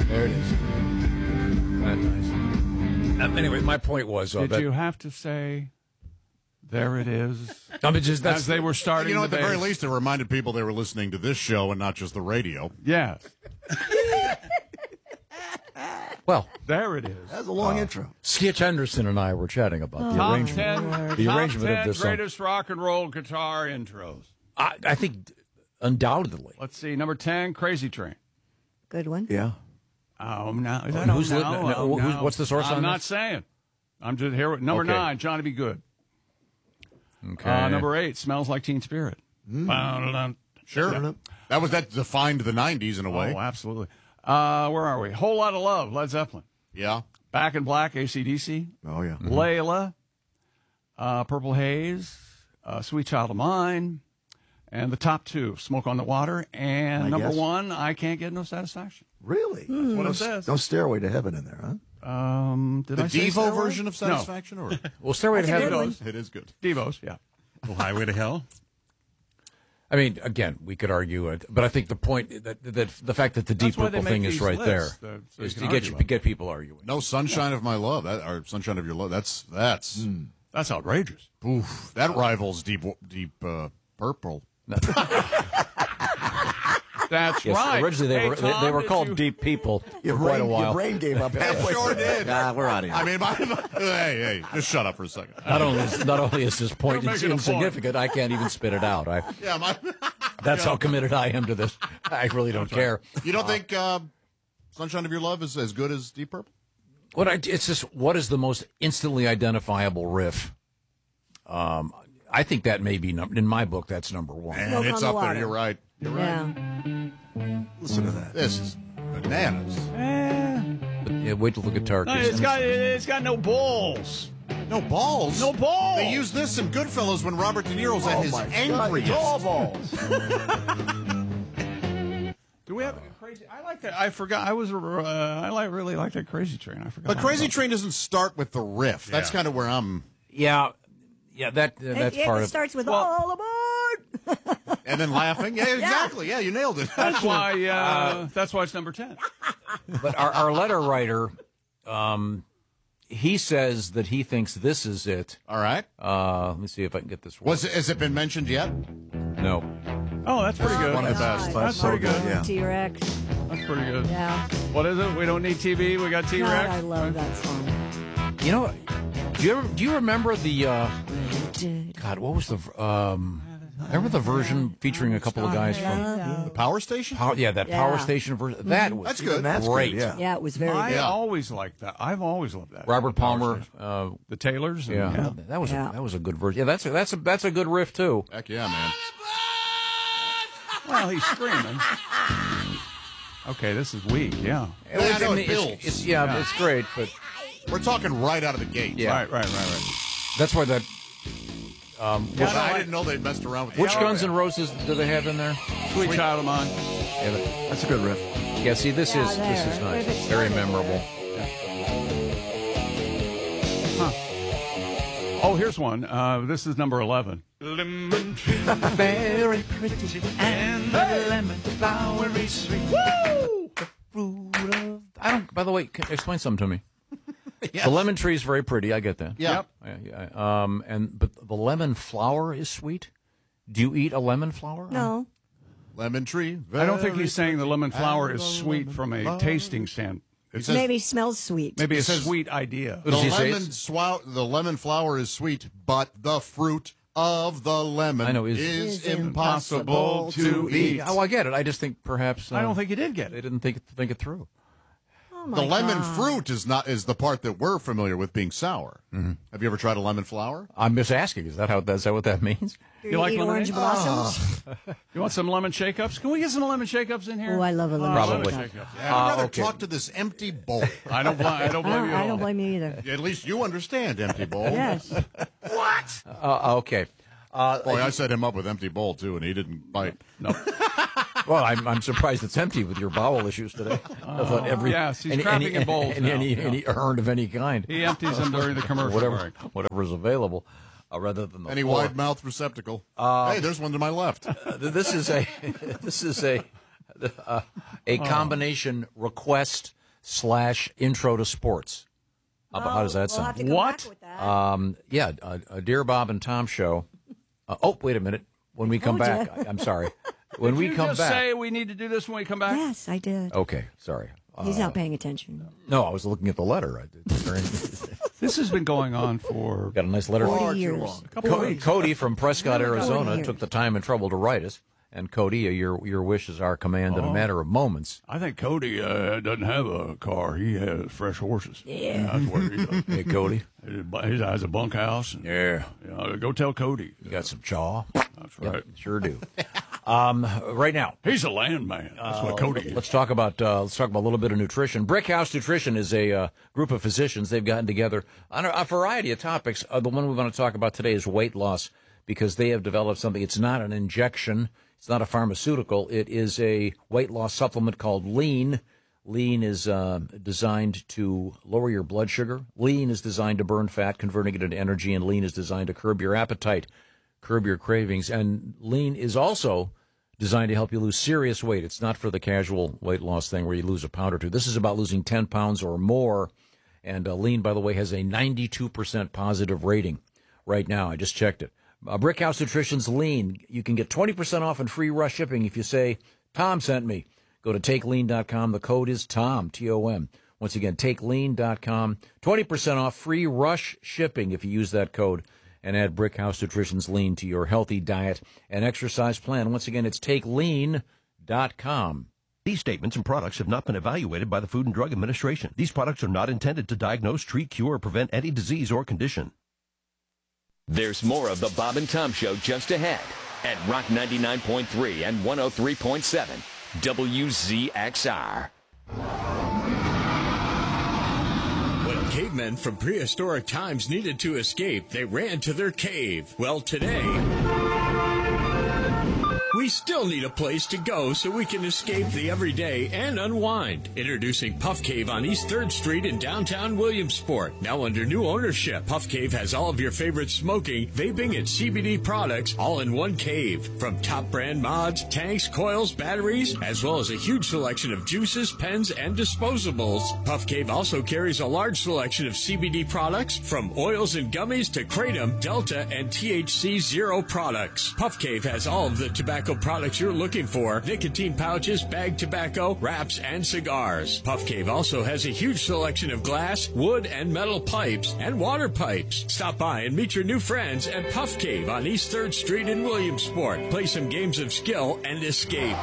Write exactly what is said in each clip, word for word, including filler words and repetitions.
There it is. That's nice. Um, anyway, my point was... Uh, Did that, you have to say, there it is, I mean, just, that's, as they were starting You know, the at the base? very least, it reminded people they were listening to this show and not just the radio. Yes. Well, there it is. That's a long uh, intro. Skitch Henderson and I were chatting about the Top arrangement, ten, the top arrangement ten of this song. greatest rock and roll guitar intros. I, I think undoubtedly. Let's see, number ten, Crazy Train. Good one. Yeah. Oh, no. I Oh, don't who's know. li- no, Oh, who's- no. what's the source I'm on not this? saying. I'm just here. with Number Okay. nine, Johnny B. Good. Okay. Uh, number eight, Smells Like Teen Spirit. Mm. Sure. That was that defined the nineties in a way. Oh, absolutely. Uh, where are we? Whole Lot of Love, Led Zeppelin. Yeah. Back in Black, A C D C. Oh, yeah. Mm-hmm. Layla, uh, Purple Haze, uh, Sweet Child of Mine, and the top two, Smoke on the Water, and I number guess. one, I Can't Get No Satisfaction. Really? That's what no, it says. No Stairway to Heaven in there, huh? Um, did The I say Devo Stairway? version of Satisfaction? Or Well, Stairway to That's a Heaven. good one. it is good. Devos, yeah. Oh, Highway to Hell. I mean, again, we could argue it, but I think the point that, that the fact that the Deep That's why they Purple make thing is these right lists, there uh, so is you to can get argue you, about it. get people arguing. No Sunshine of My Love, that or Sunshine of Your Love. That's that's That's outrageous. oof, that rivals Deep Deep uh, Purple. That's Yes, right. originally they Hey, were they, Tom, they were did called you- Deep People Your for quite a brain, while. your brain gave up. It halfway sure through. did. Nah, we're out of here. I mean, my, hey, hey, just shut up for a second. Not only is, not only is this point You're making a insignificant, I can't even spit it out. I, Yeah, my, that's how committed I am to this. I really don't care. you don't think uh, Sunshine of Your Love is as good as Deep Purple? What I, it's just what is the most instantly identifiable riff? Um, I think that may be num- in my book. That's number one. And Smoke it's on the up there. Water. You're right. You're right. Yeah. Listen to that. This is bananas. But, yeah, wait till the guitar. No, kicks it's in. got it's got no balls. No balls. No balls. They used this in Goodfellas when Robert De Niro's at Oh, his my God. angriest. Tall balls. Do we have a crazy? I like that. I forgot. I was. Uh, I like really like that Crazy Train. I forgot. But all Crazy about Train doesn't start with the riff. That's Yeah. kind of where I'm. Yeah, yeah. That uh, It, that's it part of. starts with Well- all aboard. And then laughing. Yeah, exactly. Yeah, you nailed it. That's why. Uh, that's why it's number ten. But our, our letter writer, um, he says that he thinks this is it. All right. Uh, let me see if I can get this. Was it, has it been mentioned yet? No. Oh, that's pretty good. One of the best. That's so pretty good. good, yeah. T-Rex. That's pretty good. Yeah. What is it? We don't need T V. We got God, T-Rex. I love that song. You know, do you ever, do you remember the? Uh, God, what was the? Um, remember the version featuring a couple of guys from? The Power Station? Power, yeah, that Yeah. Power Station version. That was That's good. That's great. good, yeah. Yeah, it was very I good. Yeah. always liked that. I've always loved that. Robert The Power Palmer. Station. Uh, the Taylors. and- yeah, that was Yeah. a, that was a good version. Yeah, that's a, that's a that's a good riff too. Heck yeah, man. Well, he's screaming. Okay, this is weak. Yeah. Yeah, I know, it it's, builds. it's- yeah, it's great, but We're talking right out of the gate. yeah, Right, right, right, right. that's why that. Um, Well, I didn't know they messed around with which the Guns N' Roses do they have in there? Sweet Child of Mine. Yeah, but- That's a good riff. yeah. See, this Yeah, is this there. is nice. If it's Very started memorable. Oh, here's one. Uh, this is number eleven. Lemon tree Very pretty and the lemon flowery sweet. Woo! fruit of. I don't. By the way, can, explain something to me. The lemon tree is very pretty. I get that. Yeah. Yeah, yeah. Um, and but the lemon flower is sweet. Do you eat a lemon flower? No. Lemon tree. I don't think very he's saying the lemon flower and is the sweet lemon from a flower. tasting stand. He It's says- Maybe smells sweet. maybe a says- sweet idea. The What does he say? lemon swou- the lemon flower is sweet, but the fruit of the lemon I know, is- is, Is impossible impossible to to eat. Oh, I get it. I just think perhaps. Uh, I don't think you did get they it. didn't think think it through. Oh my The lemon God. fruit is not is the part that we're familiar with being sour. Mm-hmm. Have you ever tried a lemon flower? I'm just asking. Is that how? Is that what that means? Do You like eat orange lemonade? blossoms? You want some lemon shake-ups? Can we get some lemon shake-ups in here? Oh, I love a lemon Probably. shake-up. shake-ups. I'd rather okay. talk to this empty bowl. I don't. Bl- I don't I blame don't, you. I at don't all. blame you either. At least you understand empty bowl. Yes. Uh, okay. Uh, Boy, I set him up with empty bowl too, and he didn't bite. No. well, I'm, I'm surprised it's empty with your bowel issues today. I thought every yes, he's any, crapping any, in bowls any, now. any, Yeah. any urn of any kind. He empties them during the commercial whatever, break. whatever is available, uh, rather than the Any floor. wide mouth receptacle. hey, there's one to my left. Uh, this is a this is a uh, a combination request slash intro to sports. How, about, how does that We'll sound? have to come What? back with that. Um, yeah, a, a Dear Bob and Tom show. Uh, oh, wait a minute. When we come told back, ya. I, I'm sorry. When Did we you come just back. say we need to do this when we come back? Yes, I did. Okay, sorry. Uh, He's not paying attention. no, I was looking at the letter. I did. This has been going on for Got a nice letter. Forty Far too years. long. a couple Co- of weeks. Cody from Prescott, Arizona, years. took the time and trouble to write us. And Cody, uh, your your wish is our command in a matter of moments. I think Cody uh, doesn't have a car. He has fresh horses. Yeah. That's what he does. Hey, Cody, He has a bunkhouse. And, yeah, yeah, go tell Cody. you got some chaw. That's right. Yep, sure do. um, right now, He's a landman. That's what Cody is. let's talk about uh, let's talk about a little bit of nutrition. Brick House Nutrition is a uh, group of physicians. They've gotten together on a, a variety of topics. Uh, the one we want to talk about today is weight loss because they have developed something. It's not an injection. It's not a pharmaceutical. It is a weight loss supplement called Lean. Lean is uh, designed to lower your blood sugar. Lean is designed to burn fat, converting it into energy, and Lean is designed to curb your appetite, curb your cravings. And Lean is also designed to help you lose serious weight. It's not for the casual weight loss thing where you lose a pound or two. This is about losing ten pounds or more. And uh, Lean, by the way, has a ninety-two percent positive rating right now. I just checked it. Uh, Brickhouse Nutrition's Lean. You can get twenty percent off and free rush shipping if you say, Tom sent me. Go to take lean dot com. The code is TOM, T O M. Once again, take lean dot com. twenty percent off free rush shipping if you use that code and add Brickhouse Nutrition's Lean to your healthy diet and exercise plan. Once again, it's take lean dot com. These statements and products have not been evaluated by the Food and Drug Administration. These products are not intended to diagnose, treat, cure, or prevent any disease or condition. There's more of the Bob and Tom Show just ahead at Rock ninety-nine point three and one oh three point seven W Z X R. When cavemen from prehistoric times needed to escape, they ran to their cave. Well, today, we still need a place to go so we can escape the everyday and unwind. Introducing Puff Cave on East third Street in downtown Williamsport. Now under new ownership, Puff Cave has all of your favorite smoking, vaping, and C B D products all in one cave. From top brand mods, tanks, coils, batteries, as well as a huge selection of juices, pens, and disposables. Puff Cave also carries a large selection of C B D products from oils and gummies to Kratom, Delta, and T H C Zero products. Puff Cave has all of the tobacco products you're looking for: nicotine pouches, bagged tobacco, wraps, and cigars. Puff Cave also has a huge selection of glass, wood, and metal pipes and water pipes. Stop by and meet your new friends at Puff Cave on East third Street in Williamsport. Play some games of skill and escape.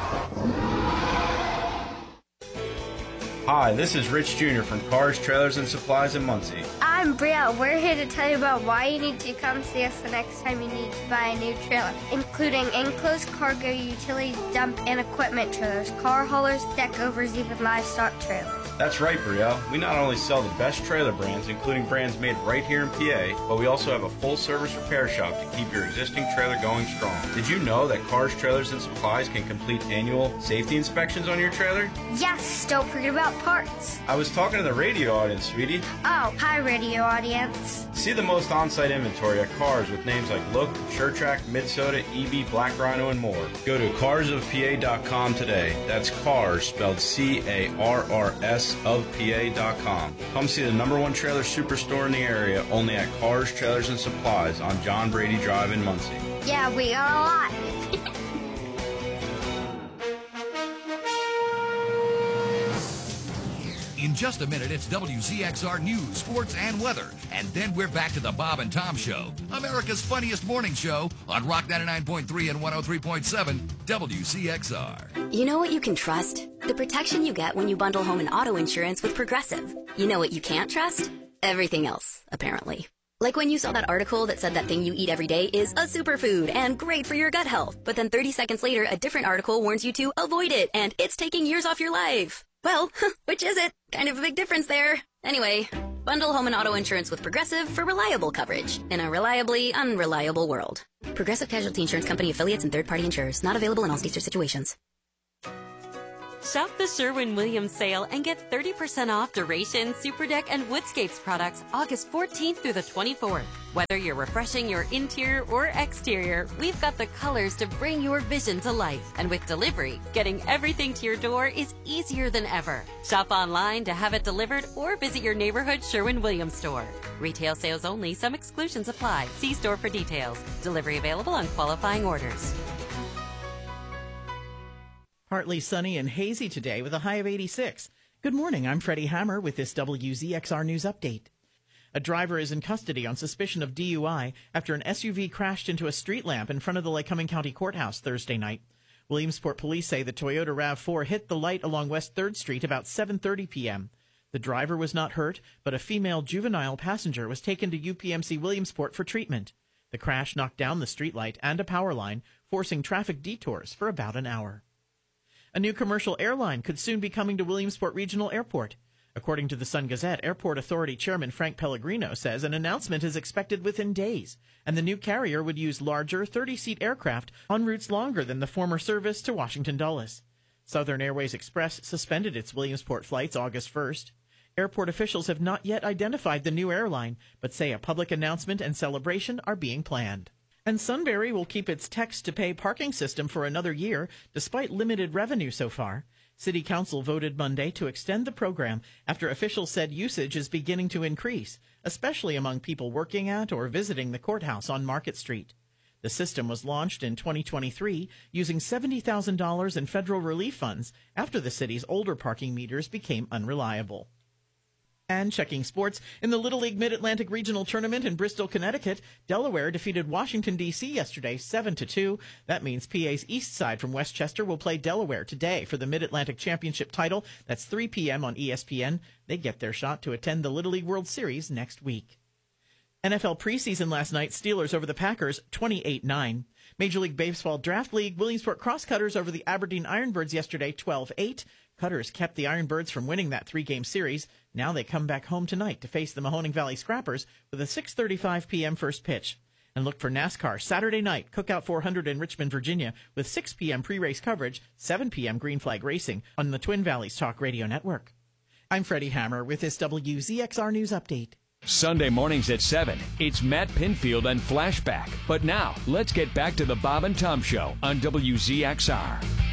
Hi, this is Rich Junior from Cars, Trailers, and Supplies in Muncie. I'm Brielle. We're here to tell you about why you need to come see us the next time you need to buy a new trailer, including enclosed cargo, utility dump, and equipment trailers, car haulers, deck overs, even livestock trailers. That's right, Brielle. We not only sell the best trailer brands, including brands made right here in P A, but we also have a full-service repair shop to keep your existing trailer going strong. Did you know that Cars, Trailers, and Supplies can complete annual safety inspections on your trailer? Yes, don't forget about parts. I was talking to the radio audience, sweetie. Oh, hi, radio audience. See the most on-site inventory at Cars with names like Look, SureTrack, Midsoda, E V, Black Rhino, and more. Go to cars of P A dot com today. That's Cars, spelled C A R R S of P A dot com. Come see the number one trailer superstore in the area, only at Cars, Trailers, and Supplies on John Brady Drive in Muncie. Yeah, we got a lot. In just a minute, it's W Z X R News, Sports, and Weather. And then we're back to the Bob and Tom Show, America's funniest morning show on Rock ninety-nine point three and one oh three point seven W C X R. You know what you can trust? The protection you get when you bundle home and auto insurance with Progressive. You know what you can't trust? Everything else, apparently. Like when you saw that article that said that thing you eat every day is a superfood and great for your gut health. But then thirty seconds later, a different article warns you to avoid it and it's taking years off your life. Well, which is it? Kind of a big difference there. Anyway, bundle home and auto insurance with Progressive for reliable coverage in a reliably unreliable world. Progressive Casualty Insurance Company affiliates and third-party insurers. Not available in all states or situations. Shop the Sherwin-Williams sale and get thirty percent off Duration, Superdeck, and Woodscapes products August fourteenth through the twenty-fourth. Whether you're refreshing your interior or exterior, we've got the colors to bring your vision to life. And with delivery, getting everything to your door is easier than ever. Shop online to have it delivered or visit your neighborhood Sherwin-Williams store. Retail sales only. Some exclusions apply. See store for details. Delivery available on qualifying orders. Partly sunny and hazy today with a high of eighty-six. Good morning, I'm Freddie Hammer with this W Z X R News Update. A driver is in custody on suspicion of D U I after an S U V crashed into a street lamp in front of the Lycoming County Courthouse Thursday night. Williamsport police say the Toyota RAV four hit the light along West third Street about seven thirty p.m. The driver was not hurt, but a female juvenile passenger was taken to U P M C Williamsport for treatment. The crash knocked down the streetlight and a power line, forcing traffic detours for about an hour. A new commercial airline could soon be coming to Williamsport Regional Airport. According to the Sun-Gazette, Airport Authority Chairman Frank Pellegrino says an announcement is expected within days, and the new carrier would use larger thirty-seat aircraft on routes longer than the former service to Washington Dulles. Southern Airways Express suspended its Williamsport flights August first. Airport officials have not yet identified the new airline, but say a public announcement and celebration are being planned. And Sunbury will keep its text-to-pay parking system for another year, despite limited revenue so far. City Council voted Monday to extend the program after officials said usage is beginning to increase, especially among people working at or visiting the courthouse on Market Street. The system was launched in twenty twenty-three using seventy thousand dollars in federal relief funds after the city's older parking meters became unreliable. And checking sports, in the Little League Mid-Atlantic Regional Tournament in Bristol, Connecticut, Delaware defeated Washington, D C yesterday seven to two. That means P A's East Side from Westchester will play Delaware today for the Mid-Atlantic Championship title. That's three p.m. on E S P N. They get their shot to attend the Little League World Series next week. N F L preseason last night, Steelers over the Packers, twenty-eight nine. Major League Baseball Draft League, Williamsport Crosscutters over the Aberdeen Ironbirds yesterday, twelve eight. Cutters kept the Ironbirds from winning that three-game series. Now they come back home tonight to face the Mahoning Valley Scrappers with a six thirty-five p.m. first pitch. And look for NASCAR Saturday night, Cookout four hundred in Richmond, Virginia, with six p.m. pre-race coverage, seven p.m. Green Flag Racing on the Twin Valleys Talk Radio Network. I'm Freddie Hammer with this W Z X R News Update. Sunday mornings at seven, it's Matt Pinfield and Flashback. But now, let's get back to the Bob and Tom Show on W Z X R.